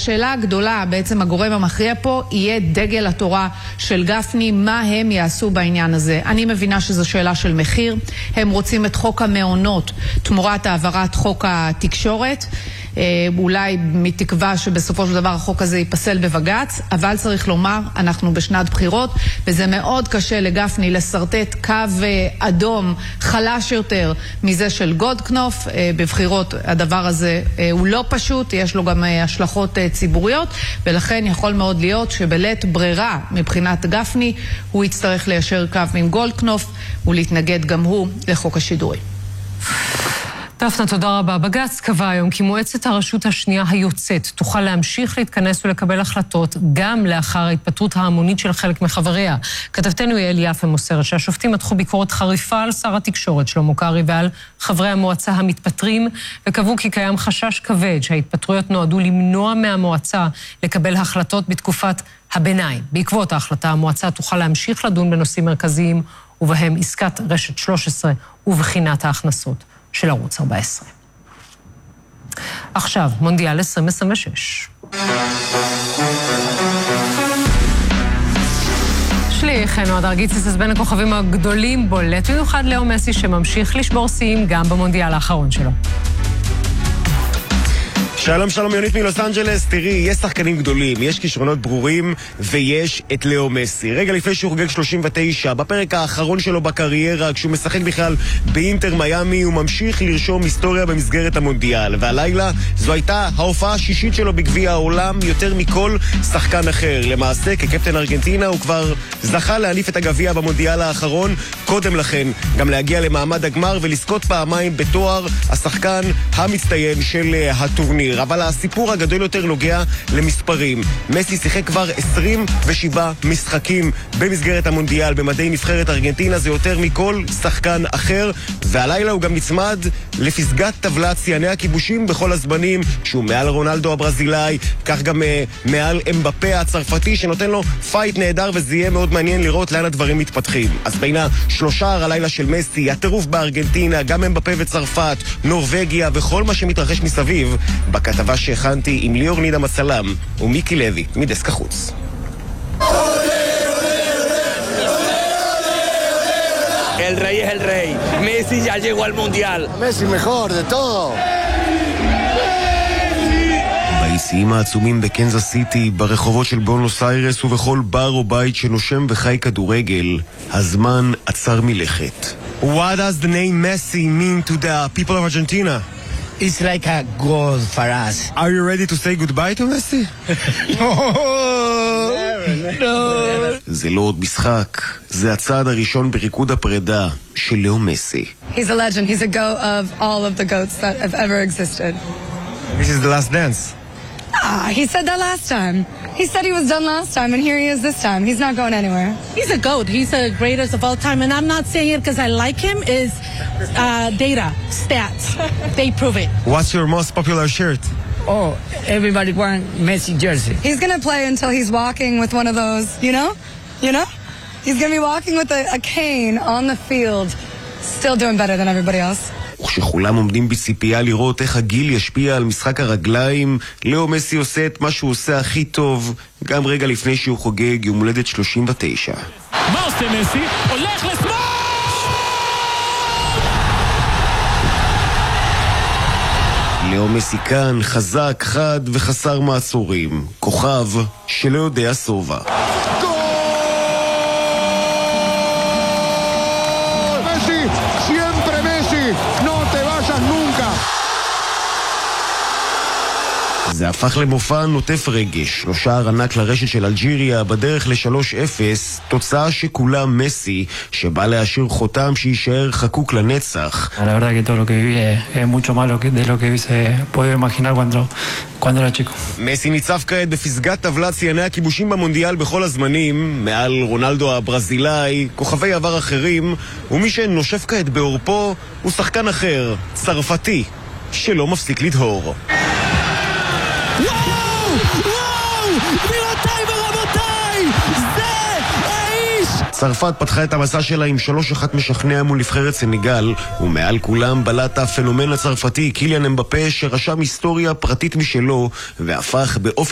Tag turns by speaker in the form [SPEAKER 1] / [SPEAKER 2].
[SPEAKER 1] והשאלה הגדולה, בעצם הגורם המכריע פה, יהיה דגל התורה של גפני, מה הם יעשו בעניין הזה. אני מבינה שזו שאלה של מחיר. הם רוצים את חוק המעונות תמורת העברת חוק התקשורת. אולי מתקווה שבסופו של דבר החוק הזה ייפסל בבג"ץ, אבל צריך לומר, אנחנו בשנת בחירות, וזה מאוד קשה לגפני לסרטט קו אדום חלש יותר מזה של גולדקנופ. בבחירות הדבר הזה הוא לא פשוט, יש לו גם השלכות ציבוריות, ולכן יכול מאוד להיות שבלית ברירה מבחינת גפני הוא יצטרך ליישר קו עם גולדקנופ ולהתנגד גם הוא לחוק השידורי.
[SPEAKER 2] דפנה, תודה רבה. בג"ץ קבע היום כי מועצת הרשות השנייה היוצאת תוכל להמשיך להתכנס ולקבל החלטות גם לאחר ההתפטרות ההמונית של חלק מחבריה. כתבתנו יעל יפה מוסרת שהשופטים מתחו ביקורת חריפה על שר התקשורת שלמה קרעי ועל חברי המועצה המתפטרים, וקבעו כי קיים חשש כבד שההתפטרויות נועדו למנוע מהמועצה לקבל החלטות בתקופת הביניים. בעקבות ההחלטה המועצה תוכל להמשיך לדון בנושאים מרכזיים ובהם עסקת רשת 13 ובחינת ההכנסות של ערוץ 14. עכשיו, מונדיאל 2026. שליחנו הדר גיציס בין הכוכבים הגדולים, בולט במיוחד לאו מסי שממשיך לשבור שיאים גם במונדיאל האחרון שלו.
[SPEAKER 3] שלום שלום יונית מלוס אנג'לס. תראי, יש שחקנים גדולים, יש כישרונות ברורים ויש את לאו מסי. רגע לפני שהוא חוגג 39, בפרק האחרון שלו בקריירה, כשהוא משחק בכלל באינטר מיאמי, הוא ממשיך לרשום היסטוריה במסגרת המונדיאל, והלילה זו הייתה ההופעה השישית שלו בגביע העולם יותר מכל שחקן אחר. למעשה, כקפטן ארגנטינה הוא כבר זכה להניף את הגביע במונדיאל האחרון, קודם לכן גם להגיע למעמד הגמר ולזכות פעמיים בתואר השחקן המצטיין של הטורניר. אבל הסיפור הגדול יותר נוגע למספרים. מסי שיחק כבר 27 משחקים במסגרת המונדיאל במדי נבחרת ארגנטינה, זה יותר מכל שחקן אחר, והלילה הוא גם נצמד לפסגת טבלת שיאני הכיבושים בכל הזמנים, כשהוא מעל רונלדו הברזילאי, כך גם מעל אמבפה הצרפתי, שנותן לו פייט נהדר, וזה יהיה מאוד מעניין לראות לאן הדברים מתפתחים. אז בין השלושה הלילה של מסי, הטירוף בארגנטינה, גם אמבפה וצרפת, נורווגיה וכל מה שמתרחש מסביב, בכתבה שהכנתי עם ליאור נידה מצלם ומיקי לוי מדסק החוץ.
[SPEAKER 4] El rey es el rey. Messi ya llegó al mundial.
[SPEAKER 5] Messi mejor de todo.
[SPEAKER 3] ביציעים העצומים בקנזס סיטי, ברחובות של בונוס איירס ובכל בר או בית שנושם וחי כדורגל, הזמן עצר מלכת. What does the name Messi mean to the people of Argentina?
[SPEAKER 5] It's like a goal for us.
[SPEAKER 3] Are you ready to say goodbye to Messi?
[SPEAKER 5] No.
[SPEAKER 3] זה לא עוד משחק, זה הצעד הראשון בריקוד הפרידה של לאו מסי.
[SPEAKER 6] He's a legend, he's a goat of all of the goats that have ever existed.
[SPEAKER 3] This is the last dance.
[SPEAKER 6] He said that last time. He said he was done last time, and here he is this time. He's not going anywhere.
[SPEAKER 7] He's a GOAT. He's the greatest of all time. And I'm not saying it because I like him. Is data, stats. They prove it.
[SPEAKER 3] What's your most popular shirt?
[SPEAKER 5] Oh, everybody wearing Messi jersey.
[SPEAKER 6] He's going to play until he's walking with one of those, you know? He's going to be walking with a cane on the field, still doing better than everybody else.
[SPEAKER 3] וכשכולם עומדים בציפייה לראות איך הגיל ישפיע על משחק הרגליים, לאו מסי עושה את מה שהוא עושה הכי טוב, גם רגע לפני שהוא חוגג יום הולדת 39.
[SPEAKER 8] מה עושה מסי? הולך לשמאל!
[SPEAKER 3] לאו מסי כאן, חזק, חד וחסר מעצורים. כוכב שלא יודע סובה. זה הפך למופע נוטף רגש, 3 שער ענק לרשת של אלג'יריה בדרך ל-3-0, תוצאה שכולה מסי, שבא להשאיר חותם שישאר חקוק לנצח.
[SPEAKER 9] La verdad que todo lo que viví es mucho más de lo que se puede imaginar cuando era chico.
[SPEAKER 3] מסי ניצב כעת בפסגת טבלת שיאני הכיבושים במונדיאל בכל הזמנים, מעל רונלדו הברזילאי, כוכבי עבר אחרים, ומי שנושף כעת בעורפו הוא שחקן אחר, צרפתי, שלא מפסיק לדהור.
[SPEAKER 8] גבירותיי ורבותיי, זה האיש!
[SPEAKER 3] צרפת פתחה את המסע שלה עם 3-1 משכנע מול נבחרת סנגל, ומעל כולם בלט הפנומן הצרפתי קיליאן אמבפה, שרשם היסטוריה פרטית משלו והפך באופן